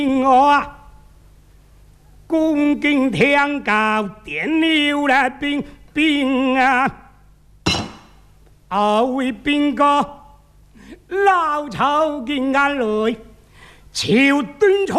我啊，恭敬天高，点牛来兵啊！二位兵哥，老曹给俺来，求敦促。